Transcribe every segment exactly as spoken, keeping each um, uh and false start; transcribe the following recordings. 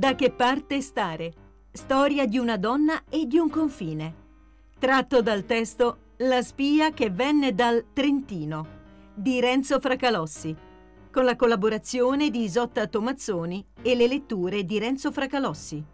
Da che parte stare? Storia di una donna e di un confine. Tratto dal testo La spia che venne dal Trentino di Renzo Fracalossi, con la collaborazione di Isotta Tomazzoni e le letture di Renzo Fracalossi.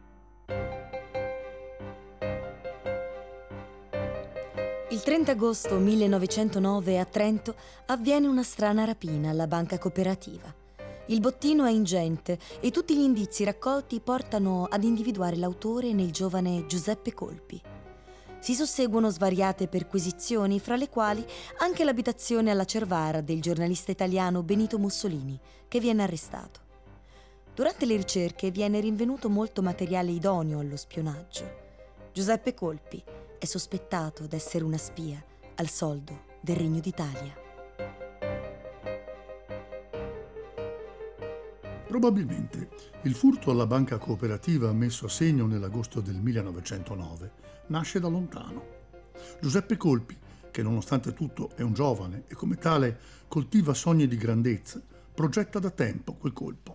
Il trenta agosto millenovecentonove a Trento avviene una strana rapina alla banca cooperativa. Il bottino è ingente e tutti gli indizi raccolti portano ad individuare l'autore nel giovane Giuseppe Colpi. Si susseguono svariate perquisizioni, fra le quali anche l'abitazione alla Cervara del giornalista italiano Benito Mussolini, che viene arrestato. Durante le ricerche viene rinvenuto molto materiale idoneo allo spionaggio. Giuseppe Colpi è sospettato d'essere una spia al soldo del Regno d'Italia. Probabilmente il furto alla banca cooperativa messo a segno nell'agosto del millenovecentonove nasce da lontano. Giuseppe Colpi, che nonostante tutto è un giovane e come tale coltiva sogni di grandezza, progetta da tempo quel colpo.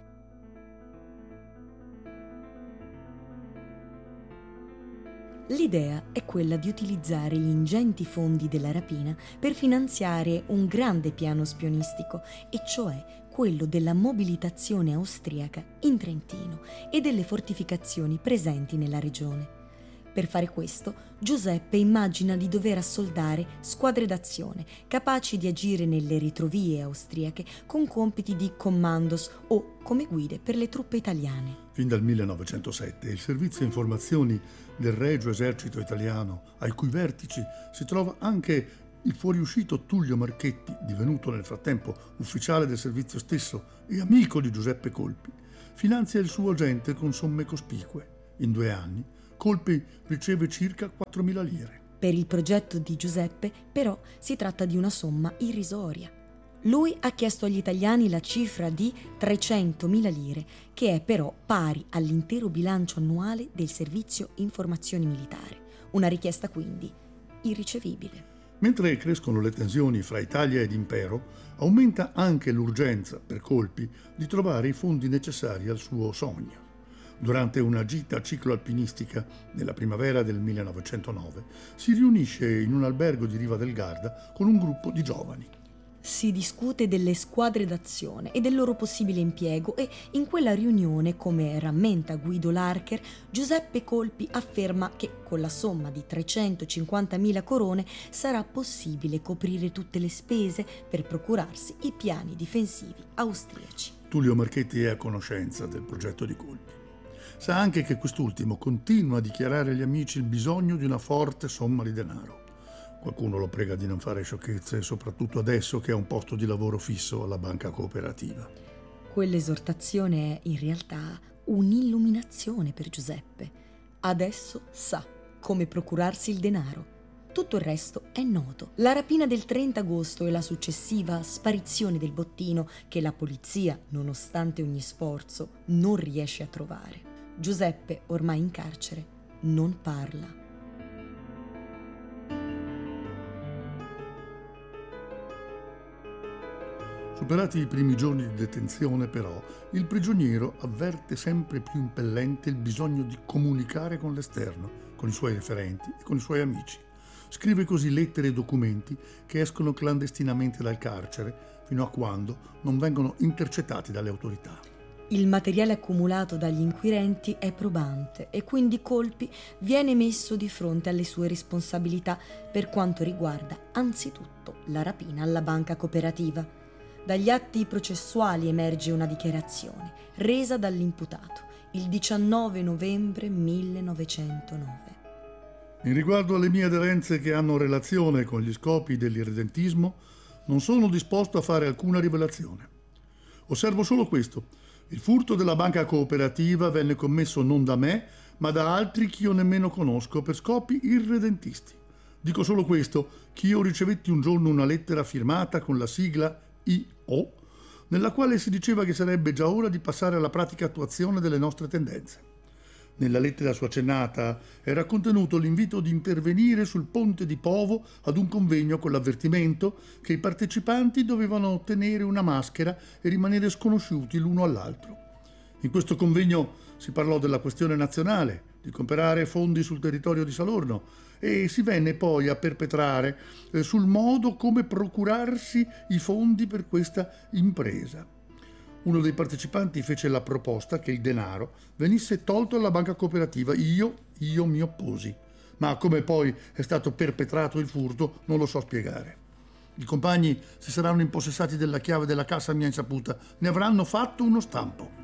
L'idea è quella di utilizzare gli ingenti fondi della rapina per finanziare un grande piano spionistico, e cioè quello della mobilitazione austriaca in Trentino e delle fortificazioni presenti nella regione. Per fare questo, Giuseppe immagina di dover assoldare squadre d'azione capaci di agire nelle retrovie austriache con compiti di commandos o come guide per le truppe italiane. Fin dal millenovecentosette il servizio informazioni del Regio Esercito Italiano, ai cui vertici si trova anche il fuoriuscito Tullio Marchetti, divenuto nel frattempo ufficiale del servizio stesso e amico di Giuseppe Colpi, finanzia il suo agente con somme cospicue. In due anni Colpi riceve circa quattromila lire. Per il progetto di Giuseppe, però, si tratta di una somma irrisoria. Lui ha chiesto agli italiani la cifra di trecentomila lire, che è però pari all'intero bilancio annuale del servizio informazioni militare. Una richiesta quindi irricevibile. Mentre crescono le tensioni fra Italia ed impero, aumenta anche l'urgenza per Colpi di trovare i fondi necessari al suo sogno. Durante una gita cicloalpinistica nella primavera del millenovecentonove si riunisce in un albergo di Riva del Garda con un gruppo di giovani. Si discute delle squadre d'azione e del loro possibile impiego e in quella riunione, come rammenta Guido Larcher, Giuseppe Colpi afferma che con la somma di trecentocinquantamila corone sarà possibile coprire tutte le spese per procurarsi i piani difensivi austriaci. Tullio Marchetti è a conoscenza del progetto di Colpi. Sa anche che quest'ultimo continua a dichiarare agli amici il bisogno di una forte somma di denaro. Qualcuno lo prega di non fare sciocchezze, soprattutto adesso che ha un posto di lavoro fisso alla banca cooperativa. Quell'esortazione è in realtà un'illuminazione per Giuseppe. Adesso sa come procurarsi il denaro. Tutto il resto è noto. La rapina del trenta agosto e la successiva sparizione del bottino che la polizia, nonostante ogni sforzo, non riesce a trovare. Giuseppe, ormai in carcere, non parla. Superati i primi giorni di detenzione, però, il prigioniero avverte sempre più impellente il bisogno di comunicare con l'esterno, con i suoi referenti e con i suoi amici. Scrive così lettere e documenti che escono clandestinamente dal carcere fino a quando non vengono intercettati dalle autorità. Il materiale accumulato dagli inquirenti è probante e quindi Colpi viene messo di fronte alle sue responsabilità per quanto riguarda anzitutto la rapina alla banca cooperativa. Dagli atti processuali emerge una dichiarazione resa dall'imputato il diciannove novembre millenovecentonove. In riguardo alle mie aderenze che hanno relazione con gli scopi dell'irredentismo, non sono disposto a fare alcuna rivelazione. Osservo solo questo. Il furto della banca cooperativa venne commesso non da me, ma da altri che io nemmeno conosco per scopi irredentisti. Dico solo questo, che io ricevetti un giorno una lettera firmata con la sigla I O, nella quale si diceva che sarebbe già ora di passare alla pratica attuazione delle nostre tendenze. Nella lettera suaccennata era contenuto l'invito di intervenire sul ponte di Povo ad un convegno con l'avvertimento che i partecipanti dovevano tenere una maschera e rimanere sconosciuti l'uno all'altro. In questo convegno si parlò della questione nazionale, di comprare fondi sul territorio di Salorno e si venne poi a perpetrare eh, sul modo come procurarsi i fondi per questa impresa. Uno dei partecipanti fece la proposta che il denaro venisse tolto alla banca cooperativa. Io, io mi opposi, ma come poi è stato perpetrato il furto non lo so spiegare. I compagni si saranno impossessati della chiave della cassa a mia insaputa, ne avranno fatto uno stampo.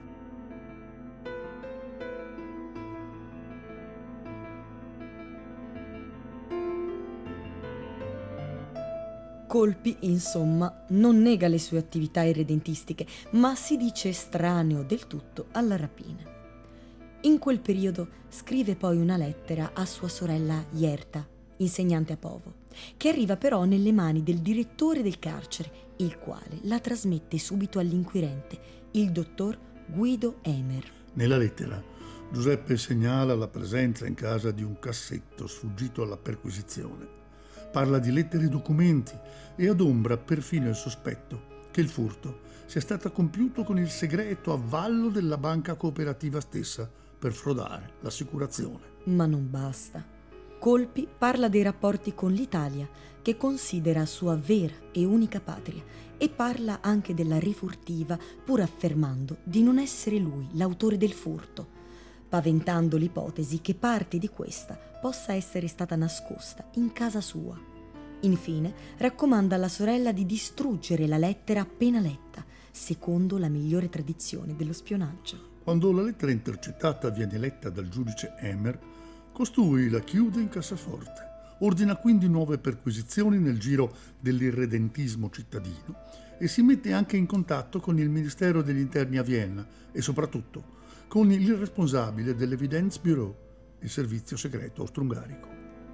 Colpi, insomma, non nega le sue attività irredentistiche, ma si dice estraneo del tutto alla rapina. In quel periodo scrive poi una lettera a sua sorella Jerta, insegnante a Povo, che arriva però nelle mani del direttore del carcere, il quale la trasmette subito all'inquirente, il dottor Guido Emer. Nella lettera Giuseppe segnala la presenza in casa di un cassetto sfuggito alla perquisizione. Parla di lettere e documenti e adombra perfino il sospetto che il furto sia stato compiuto con il segreto avallo della banca cooperativa stessa per frodare l'assicurazione. Ma non basta. Colpi parla dei rapporti con l'Italia, che considera sua vera e unica patria, e parla anche della rifurtiva, pur affermando di non essere lui l'autore del furto, paventando l'ipotesi che parte di questa possa essere stata nascosta in casa sua. Infine, raccomanda alla sorella di distruggere la lettera appena letta, secondo la migliore tradizione dello spionaggio. Quando la lettera intercettata viene letta dal giudice Emer, costui la chiude in cassaforte. Ordina quindi nuove perquisizioni nel giro dell'irredentismo cittadino e si mette anche in contatto con il Ministero degli Interni a Vienna e soprattutto con il responsabile dell'Evidenzbüro, il servizio segreto austro-ungarico.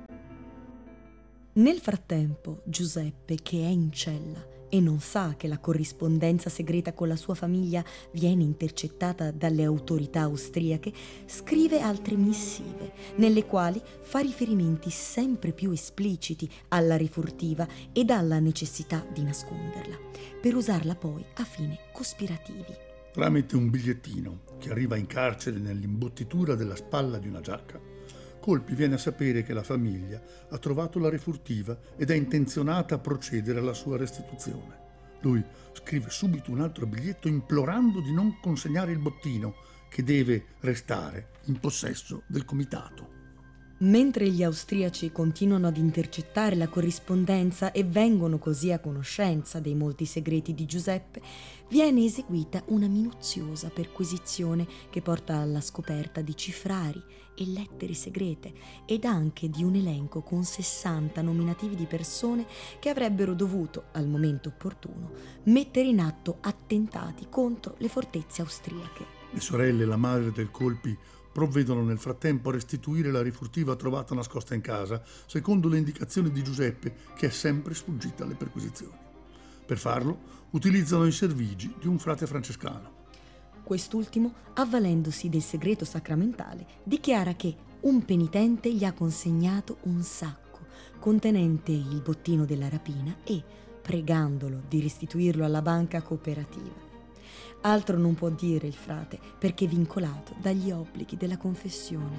Nel frattempo, Giuseppe, che è in cella e non sa che la corrispondenza segreta con la sua famiglia viene intercettata dalle autorità austriache, scrive altre missive, nelle quali fa riferimenti sempre più espliciti alla rifurtiva ed alla necessità di nasconderla, per usarla poi a fini cospirativi. Tramite un bigliettino che arriva in carcere nell'imbottitura della spalla di una giacca, Colpi viene a sapere che la famiglia ha trovato la rifurtiva ed è intenzionata a procedere alla sua restituzione. Lui scrive subito un altro biglietto implorando di non consegnare il bottino, che deve restare in possesso del comitato. Mentre gli austriaci continuano ad intercettare la corrispondenza e vengono così a conoscenza dei molti segreti di Giuseppe, viene eseguita una minuziosa perquisizione che porta alla scoperta di cifrari e lettere segrete ed anche di un elenco con sessanta nominativi di persone che avrebbero dovuto, al momento opportuno, mettere in atto attentati contro le fortezze austriache. Le sorelle e la madre del Colpi provvedono nel frattempo a restituire la rifurtiva trovata nascosta in casa, secondo le indicazioni di Giuseppe, che è sempre sfuggita alle perquisizioni. Per farlo, utilizzano i servigi di un frate francescano. Quest'ultimo, avvalendosi del segreto sacramentale, dichiara che un penitente gli ha consegnato un sacco contenente il bottino della rapina e, pregandolo di restituirlo alla banca cooperativa. Altro non può dire il frate, perché vincolato dagli obblighi della confessione.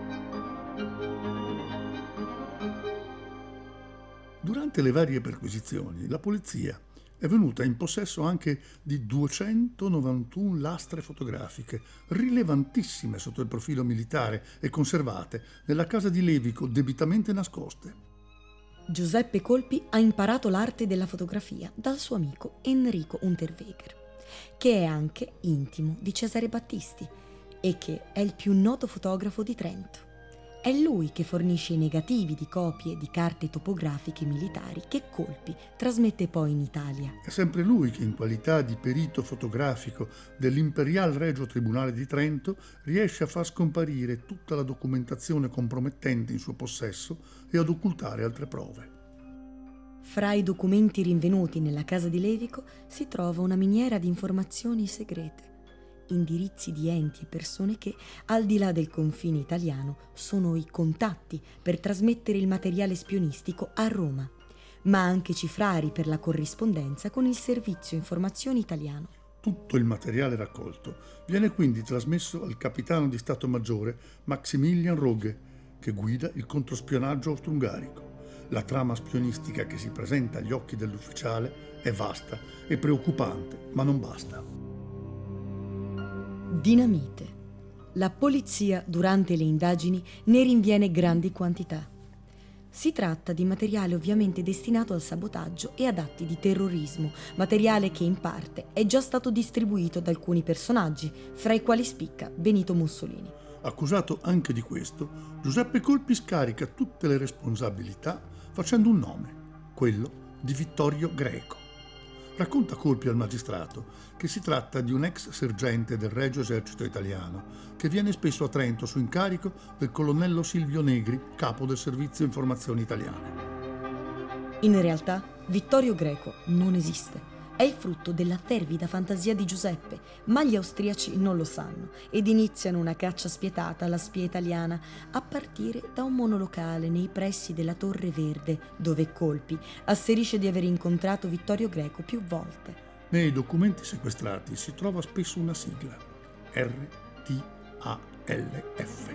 Durante le varie perquisizioni, la polizia è venuta in possesso anche di duecentonovantuno lastre fotografiche, rilevantissime sotto il profilo militare e conservate nella casa di Levico, debitamente nascoste. Giuseppe Colpi ha imparato l'arte della fotografia dal suo amico Enrico Unterweger, che è anche intimo di Cesare Battisti e che è il più noto fotografo di Trento. È lui che fornisce i negativi di copie di carte topografiche militari che Colpi trasmette poi in Italia. È sempre lui che, in qualità di perito fotografico dell'Imperial Regio Tribunale di Trento, riesce a far scomparire tutta la documentazione compromettente in suo possesso e ad occultare altre prove. Fra i documenti rinvenuti nella casa di Levico si trova una miniera di informazioni segrete, indirizzi di enti e persone che, al di là del confine italiano, sono i contatti per trasmettere il materiale spionistico a Roma, ma anche cifrari per la corrispondenza con il servizio informazioni italiano. Tutto il materiale raccolto viene quindi trasmesso al capitano di Stato Maggiore Maximilian Rogge, che guida il controspionaggio austro-ungarico. La trama spionistica che si presenta agli occhi dell'ufficiale è vasta e preoccupante, ma non basta. Dinamite. La polizia, durante le indagini, ne rinviene grandi quantità. Si tratta di materiale ovviamente destinato al sabotaggio e ad atti di terrorismo, materiale che in parte è già stato distribuito da alcuni personaggi, fra i quali spicca Benito Mussolini. Accusato anche di questo, Giuseppe Colpi scarica tutte le responsabilità facendo un nome, quello di Vittorio Greco. Racconta Colpi al magistrato che si tratta di un ex sergente del Regio Esercito Italiano che viene spesso a Trento su incarico del colonnello Silvio Negri, capo del Servizio Informazioni Italiane. In realtà, Vittorio Greco non esiste. È il frutto della fervida fantasia di Giuseppe, ma gli austriaci non lo sanno ed iniziano una caccia spietata alla spia italiana a partire da un monolocale nei pressi della Torre Verde, dove Colpi asserisce di aver incontrato Vittorio Greco più volte. Nei documenti sequestrati si trova spesso una sigla, R T A L F.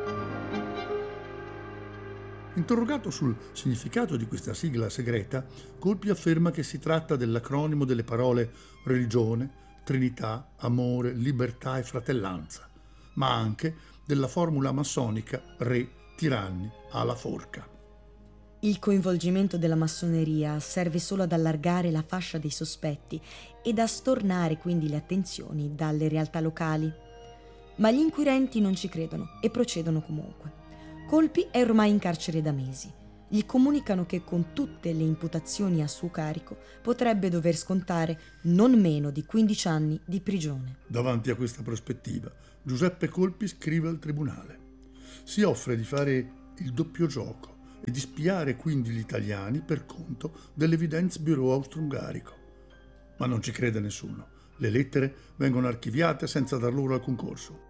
Interrogato sul significato di questa sigla segreta, Colpi afferma che si tratta dell'acronimo delle parole religione, trinità, amore, libertà e fratellanza, ma anche della formula massonica re, tiranni, alla forca. Il coinvolgimento della massoneria serve solo ad allargare la fascia dei sospetti ed a stornare quindi le attenzioni dalle realtà locali. Ma gli inquirenti non ci credono e procedono comunque. Colpi è ormai in carcere da mesi. Gli comunicano che con tutte le imputazioni a suo carico potrebbe dover scontare non meno di quindici anni di prigione. Davanti a questa prospettiva, Giuseppe Colpi scrive al tribunale. Si offre di fare il doppio gioco e di spiare quindi gli italiani per conto dell'Evidenzbüro austro-ungarico. Ma non ci crede nessuno. Le lettere vengono archiviate senza dar loro alcun corso.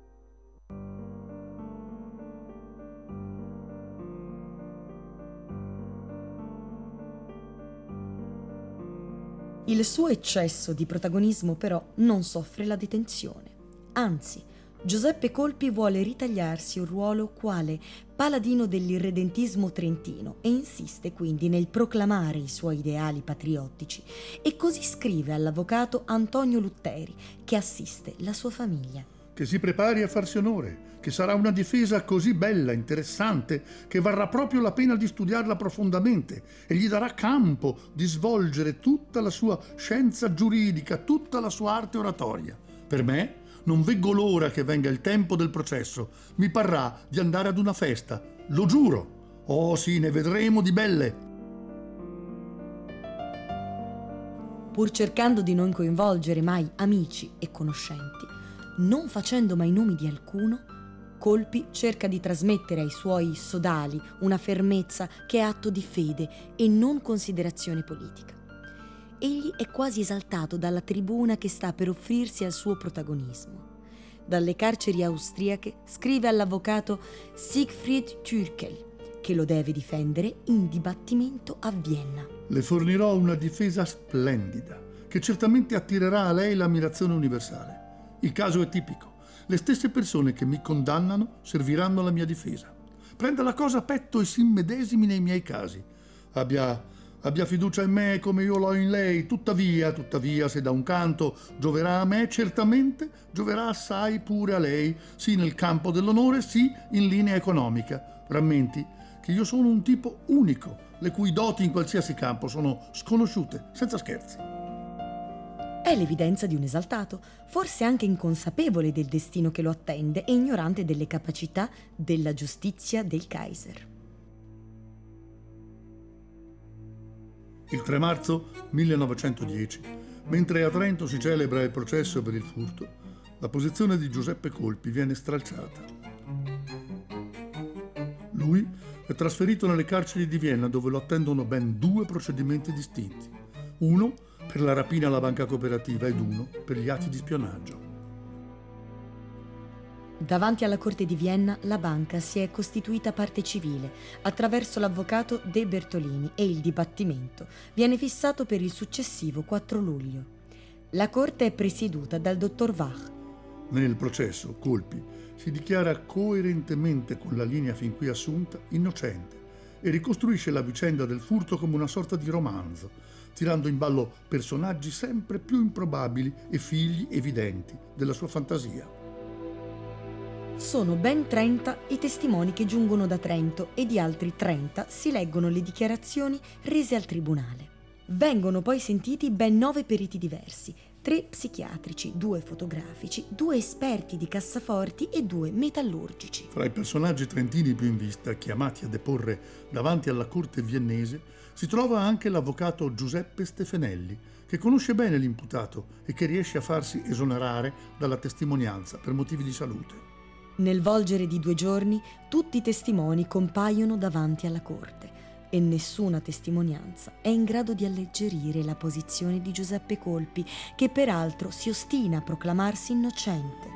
Il suo eccesso di protagonismo però non soffre la detenzione. Anzi, Giuseppe Colpi vuole ritagliarsi un ruolo quale paladino dell'irredentismo trentino e insiste quindi nel proclamare i suoi ideali patriottici e così scrive all'avvocato Antonio Lutteri, che assiste la sua famiglia. Che si prepari a farsi onore, che sarà una difesa così bella, interessante, che varrà proprio la pena di studiarla profondamente e gli darà campo di svolgere tutta la sua scienza giuridica, tutta la sua arte oratoria. Per me non veggo l'ora che venga il tempo del processo. Mi parrà di andare ad una festa, lo giuro. Oh sì, ne vedremo di belle. Pur cercando di non coinvolgere mai amici e conoscenti, non facendo mai nomi di alcuno, Colpi cerca di trasmettere ai suoi sodali una fermezza che è atto di fede e non considerazione politica. Egli è quasi esaltato dalla tribuna che sta per offrirsi al suo protagonismo. Dalle carceri austriache scrive all'avvocato Siegfried Türkel che lo deve difendere in dibattimento a Vienna. Le fornirò una difesa splendida, che certamente attirerà a lei l'ammirazione universale. Il caso è tipico. Le stesse persone che mi condannano serviranno alla mia difesa. Prenda la cosa a petto e si immedesimi nei miei casi. Abbia, abbia fiducia in me come io l'ho in lei. Tuttavia, tuttavia, se da un canto gioverà a me, certamente gioverà assai pure a lei, sì nel campo dell'onore, sì in linea economica. Rammenti che io sono un tipo unico, le cui doti in qualsiasi campo sono sconosciute, senza scherzi. È l'evidenza di un esaltato, forse anche inconsapevole del destino che lo attende e ignorante delle capacità della giustizia del Kaiser. Il tre marzo millenovecentodieci, mentre a Trento si celebra il processo per il furto, la posizione di Giuseppe Colpi viene stralciata. Lui è trasferito nelle carceri di Vienna, dove lo attendono ben due procedimenti distinti. Uno per la rapina alla banca cooperativa ed uno per gli atti di spionaggio. Davanti alla Corte di Vienna la banca si è costituita parte civile attraverso l'avvocato De Bertolini e il dibattimento viene fissato per il successivo quattro luglio. La corte è presieduta dal dottor Vach. Nel processo, Colpi si dichiara coerentemente con la linea fin qui assunta innocente e ricostruisce la vicenda del furto come una sorta di romanzo, tirando in ballo personaggi sempre più improbabili e figli evidenti della sua fantasia. Sono ben trenta i testimoni che giungono da Trento e di altri trenta si leggono le dichiarazioni rese al tribunale. Vengono poi sentiti ben nove periti diversi, tre psichiatrici, due fotografici, due esperti di cassaforti e due metallurgici. Fra i personaggi trentini più in vista, chiamati a deporre davanti alla corte viennese, si trova anche l'avvocato Giuseppe Stefanelli, che conosce bene l'imputato e che riesce a farsi esonerare dalla testimonianza per motivi di salute. Nel volgere di due giorni, tutti i testimoni compaiono davanti alla corte e nessuna testimonianza è in grado di alleggerire la posizione di Giuseppe Colpi, che peraltro si ostina a proclamarsi innocente.